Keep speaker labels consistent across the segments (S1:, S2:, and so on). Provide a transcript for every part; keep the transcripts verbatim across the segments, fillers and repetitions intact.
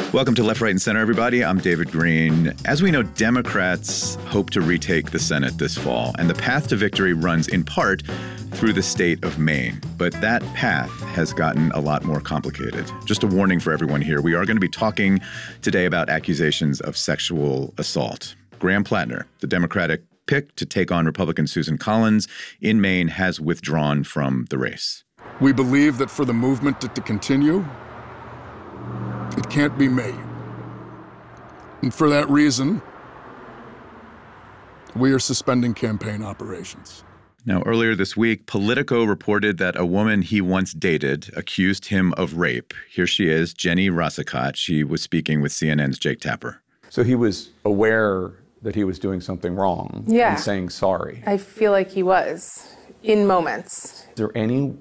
S1: Welcome to Left, Right, and Center, everybody. I'm David Green. As we know, Democrats hope to retake the Senate this fall, and the path to victory runs in part through the state of Maine. But that path has gotten a lot more complicated. Just a warning for everyone here. We are going to be talking today about accusations of sexual assault. Graham Plattner, the Democratic pick to take on Republican Susan Collins in Maine, has withdrawn from the race.
S2: We believe that for the movement to, to continue, it can't be made. And for that reason, we are suspending campaign operations.
S1: Now, earlier this week, Politico reported that a woman he once dated accused him of rape. Here she is, Jenny Rosicott. She was speaking with C N N's Jake Tapper.
S3: So he was aware that he was doing something wrong
S4: yeah.
S3: and saying sorry.
S4: I feel like he was, in moments.
S3: Is there any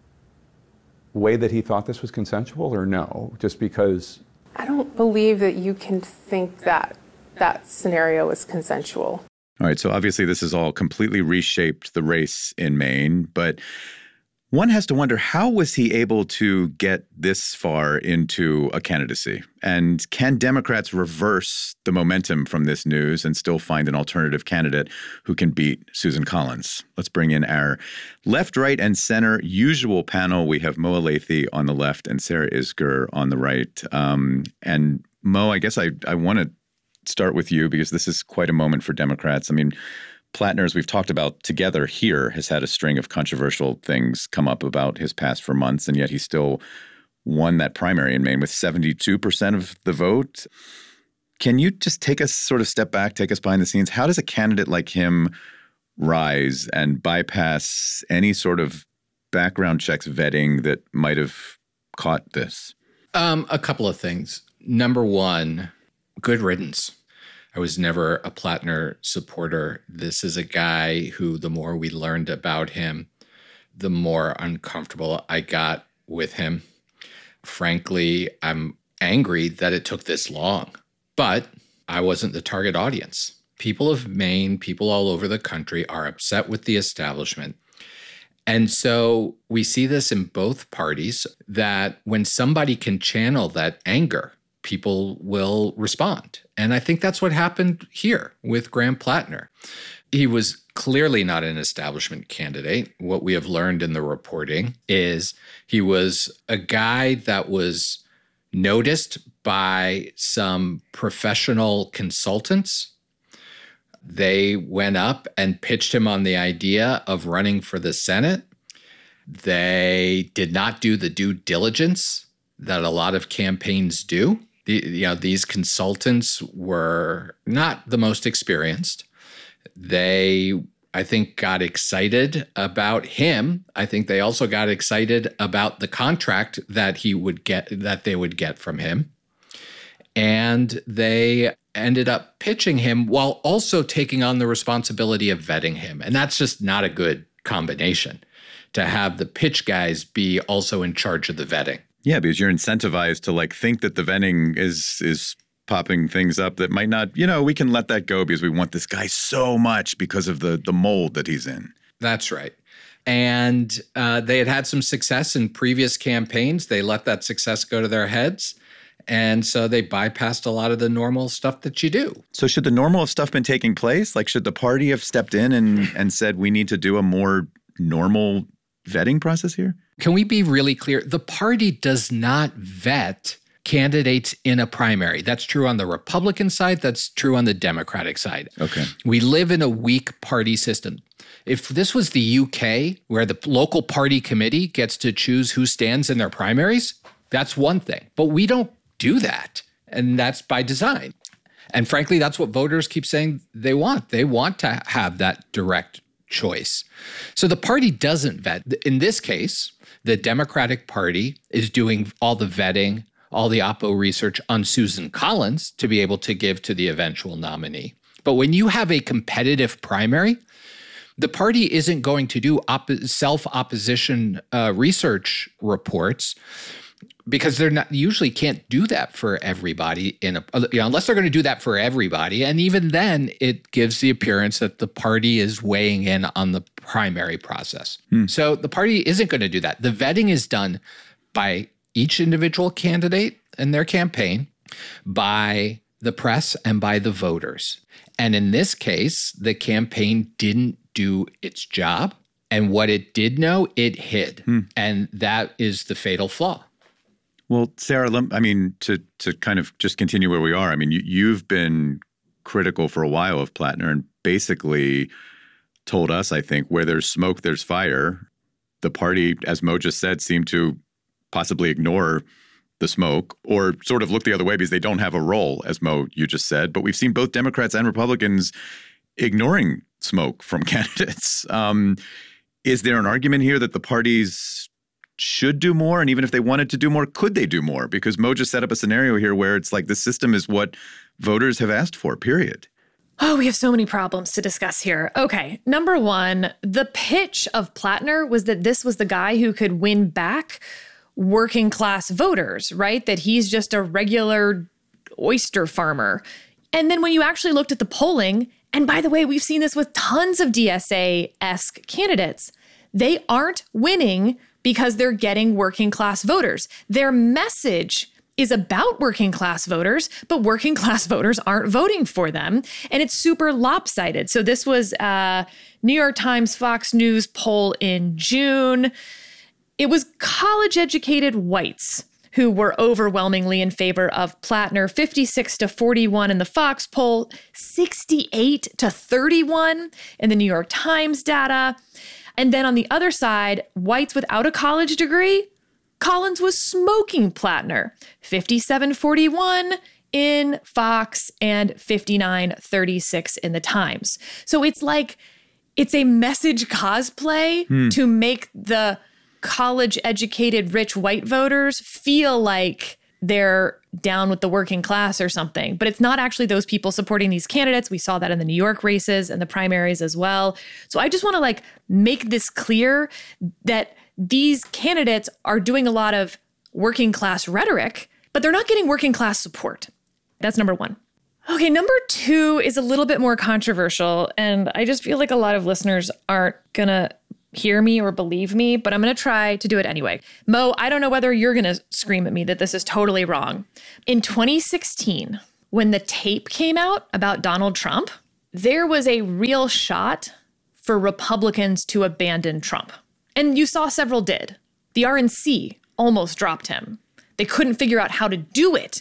S3: way that he thought this was consensual or no? Just because...
S4: I don't believe that you can think that that scenario was consensual.
S1: All right, so obviously this has all completely reshaped the race in Maine, but one has to wonder, how was he able to get this far into a candidacy? And can Democrats reverse the momentum from this news and still find an alternative candidate who can beat Susan Collins? Let's bring in our left, right, and center usual panel. We have Mo Elleithee on the left and Sarah Isgur on the right. Um, and Mo, I guess I, I want to start with you because this is quite a moment for Democrats. I mean, Plattner, as we've talked about together here, has had a string of controversial things come up about his past for months, and yet he still won that primary in Maine with seventy-two percent of the vote. Can you just take us sort of step back, take us behind the scenes? How does a candidate like him rise and bypass any sort of background checks vetting that might have caught this?
S5: Um, a couple of things. Number one, good riddance. I was never a Plattner supporter. This is a guy who, the more we learned about him, the more uncomfortable I got with him. Frankly, I'm angry that it took this long, but I wasn't the target audience. People of Maine, people all over the country are upset with the establishment. And so we see this in both parties, that when somebody can channel that anger, people will respond. And I think that's what happened here with Graham Plattner. He was clearly not an establishment candidate. What we have learned in the reporting is he was a guy that was noticed by some professional consultants. They went up and pitched him on the idea of running for the Senate. They did not do the due diligence that a lot of campaigns do. The, you know, these consultants were not the most experienced. They, I think, got excited about him. I think they also got excited about the contract that he would get, that they would get from him. And they ended up pitching him while also taking on the responsibility of vetting him. And that's just not a good combination, to have the pitch guys be also in charge of the vetting.
S1: Yeah, because you're incentivized to like think that the vetting is is popping things up that might not, you know, we can let that go because we want this guy so much because of the the mold that he's in.
S5: That's right. And uh, they had had some success in previous campaigns. They let that success go to their heads. And so they bypassed a lot of the normal stuff that you do.
S1: So should the normal stuff been taking place? Like, should the party have stepped in and, and said, we need to do a more normal vetting process here?
S5: Can we be really clear? The party does not vet candidates in a primary. That's true on the Republican side. That's true on the Democratic side.
S1: Okay.
S5: We live in a weak party system. If this was the U K, where the local party committee gets to choose who stands in their primaries, that's one thing. But we don't do that. And that's by design. And frankly, that's what voters keep saying they want. They want to have that direct choice. So the party doesn't vet. In this case, the Democratic Party is doing all the vetting, all the oppo research on Susan Collins to be able to give to the eventual nominee. But when you have a competitive primary, the party isn't going to do op- self-opposition uh, research reports because they're not usually can't do that for everybody in a you know, unless they're going to do that for everybody. And even then, it gives the appearance that the party is weighing in on the primary process. Hmm. So the party isn't going to do that. The vetting is done by each individual candidate and their campaign. by the press and by the voters. And in this case, the campaign didn't do its job. And what it did know, it hid. Hmm. And that is the fatal flaw.
S1: Well, Sarah, I mean, to to kind of just continue where we are, I mean, you, you've been critical for a while of Plattner and basically told us, I think, where there's smoke, there's fire. The party, as Mo just said, seemed to possibly ignore the smoke or sort of look the other way because they don't have a role, as Mo, you just said. But we've seen both Democrats and Republicans ignoring smoke from candidates. Um, is there an argument here that the parties should do more? And even if they wanted to do more, could they do more? Because Mo just set up a scenario here where it's like the system is what voters have asked for, period.
S6: Oh, we have so many problems to discuss here. Okay, number one, the pitch of Plattner was that this was the guy who could win back working class voters, right? That he's just a regular oyster farmer. And then when you actually looked at the polling, and by the way, we've seen this with tons of D S A-esque candidates, they aren't winning because they're getting working class voters. Their message is about working class voters, but working class voters aren't voting for them. And it's super lopsided. So this was a New York Times, Fox News poll in June. It was college-educated whites who were overwhelmingly in favor of Plattner, fifty-six to forty-one in the Fox poll, sixty-eight to thirty-one in the New York Times data. And then on the other side, whites without a college degree, Collins was smoking Plattner, fifty-seven forty-one in Fox and fifty-nine thirty-six in the Times. So it's like, it's a message cosplay hmm. to make the college-educated rich white voters feel like they're down with the working class or something. But it's not actually those people supporting these candidates. We saw that in the New York races and the primaries as well. So I just want to like make this clear that these candidates are doing a lot of working class rhetoric, but they're not getting working class support. That's number one. Okay, number two is a little bit more controversial, and I just feel like a lot of listeners aren't going to hear me or believe me, but I'm going to try to do it anyway. Mo, I don't know whether you're going to scream at me that this is totally wrong. In twenty sixteen, when the tape came out about Donald Trump, there was a real shot for Republicans to abandon Trump. And you saw several did. The R N C almost dropped him. They couldn't figure out how to do it.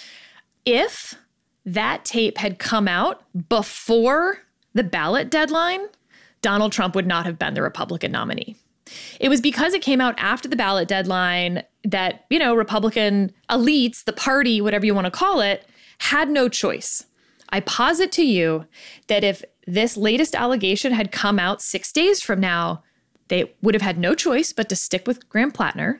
S6: If that tape had come out before the ballot deadline, Donald Trump would not have been the Republican nominee. It was because it came out after the ballot deadline that, you know, Republican elites, the party, whatever you want to call it, had no choice. I posit to you that if this latest allegation had come out six days from now, they would have had no choice but to stick with Graham Plattner,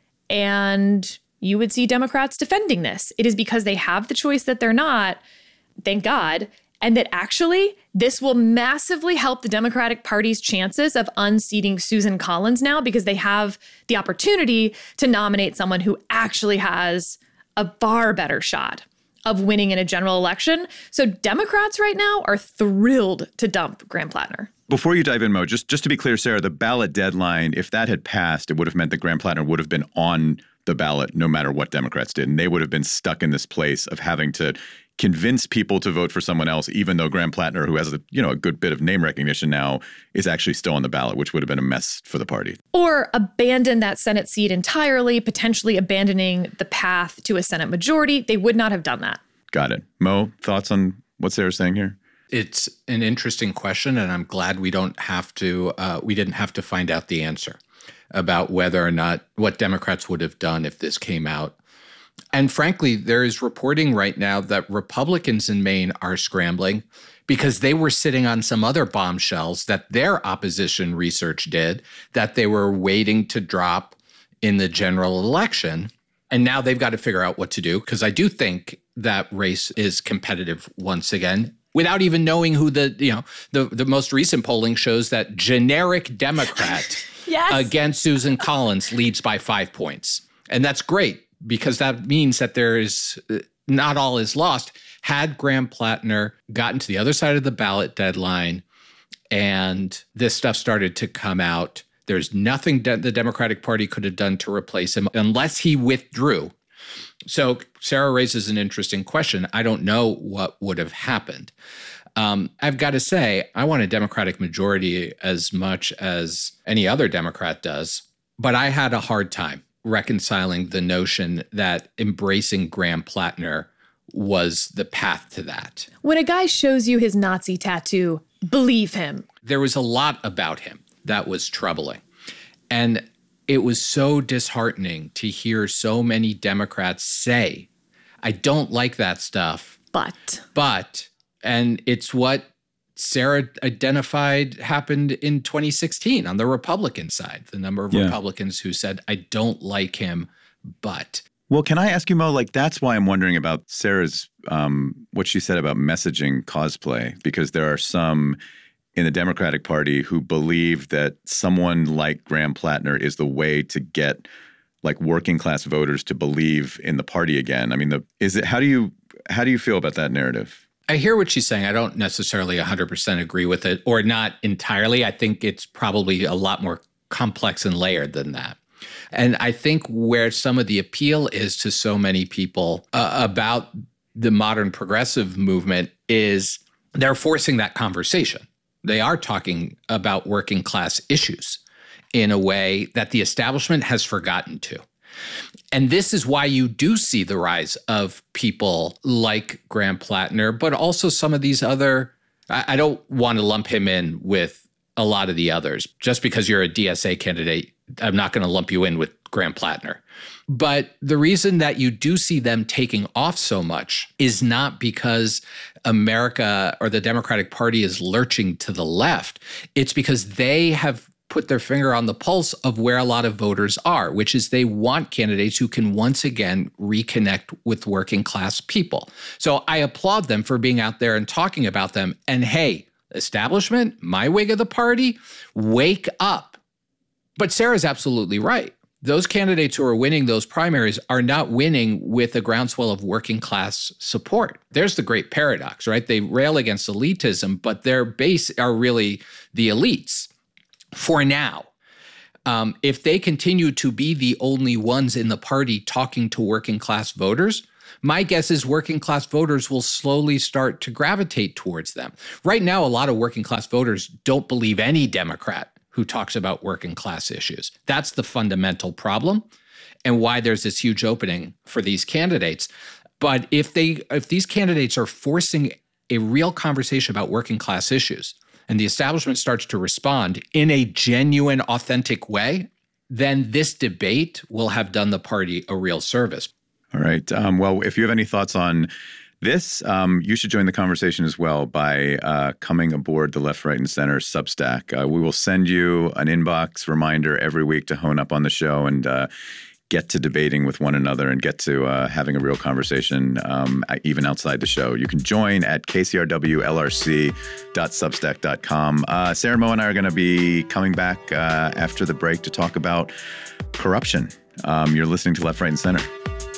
S6: and you would see Democrats defending this. It is because they have the choice that they're not, thank God, and that actually this will massively help the Democratic Party's chances of unseating Susan Collins now, because they have the opportunity to nominate someone who actually has a far better shot of winning in a general election. So Democrats right now are thrilled to dump Graham Plattner.
S1: Before you dive in, Mo, just, just to be clear, Sarah, the ballot deadline, if that had passed, it would have meant that Graham Plattner would have been on the ballot no matter what Democrats did. And they would have been stuck in this place of having to convince people to vote for someone else, even though Graham Plattner, who has a, you know, a good bit of name recognition now, is actually still on the ballot, which would have been a mess for the party.
S6: Or abandon that Senate seat entirely, potentially abandoning the path to a Senate majority. They would not have done that.
S1: Got it. Mo, thoughts on what Sarah's saying here?
S5: It's an interesting question, and I'm glad we don't have to, uh, we didn't have to find out the answer about whether or not what Democrats would have done if this came out. And frankly, there is reporting right now that Republicans in Maine are scrambling because they were sitting on some other bombshells that their opposition research did that they were waiting to drop in the general election. And now they've got to figure out what to do, because I do think that race is competitive once again, without even knowing who the, you know, the, the most recent polling shows that generic Democrat
S6: yes.
S5: against Susan Collins leads by five points. And that's great, because that means that there is not all is lost. Had Graham Plattner gotten to the other side of the ballot deadline and this stuff started to come out, there's nothing de- the Democratic Party could have done to replace him unless he withdrew. So Sarah raises an interesting question. I don't know what would have happened. Um, I've got to say, I want a Democratic majority as much as any other Democrat does, but I had a hard time reconciling the notion that embracing Graham Plattner was the path to that.
S6: When a guy shows you his Nazi tattoo, believe him.
S5: There was a lot about him that was troubling. And it was so disheartening to hear so many Democrats say, I don't like that stuff.
S6: But.
S5: But. And it's what Sarah identified happened in twenty sixteen on the Republican side. The number of yeah. Republicans who said, I don't like him, but.
S1: Well, can I ask you, Mo, like that's why I'm wondering about Sarah's, um, what she said about messaging cosplay, because there are some in the Democratic Party who believe that someone like Graham Plattner is the way to get like working class voters to believe in the party again. I mean, the, is it, how do you, how do you feel about that narrative?
S5: I hear what she's saying. I don't necessarily one hundred percent agree with it, or not entirely. I think it's probably a lot more complex and layered than that. And I think where some of the appeal is to so many people uh, about the modern progressive movement is they're forcing that conversation. They are talking about working class issues in a way that the establishment has forgotten to. And this is why you do see the rise of people like Graham Plattner, but also some of these other, I, I don't want to lump him in with a lot of the others. Just because you're a D S A candidate, I'm not going to lump you in with Graham Plattner. But the reason that you do see them taking off so much is not because America or the Democratic Party is lurching to the left. It's because they have put their finger on the pulse of where a lot of voters are, which is they want candidates who can once again reconnect with working class people. So I applaud them for being out there and talking about them. And hey, establishment, my wing of the party, wake up. But Sarah's absolutely right. Those candidates who are winning those primaries are not winning with a groundswell of working class support. There's the great paradox, right? They rail against elitism, but their base are really the elites. For now, um, if they continue to be the only ones in the party talking to working class voters, my guess is working class voters will slowly start to gravitate towards them. Right now, a lot of working class voters don't believe any Democrat who talks about working class issues. That's the fundamental problem and why there's this huge opening for these candidates. But if they, if these candidates are forcing a real conversation about working class issues, and the establishment starts to respond in a genuine, authentic way, then this debate will have done the party a real service.
S1: All right. Um, well, if you have any thoughts on this, um, you should join the conversation as well by uh, coming aboard the Left, Right, and Center Substack. Uh, we will send you an inbox reminder every week to hone up on the show and uh, get to debating with one another and get to uh, having a real conversation um, even outside the show. You can join at k c r w l r c dot substack dot com. Uh, Sarah, Mo, and I are going to be coming back uh, after the break to talk about corruption. Um, you're listening to Left, Right, and Center.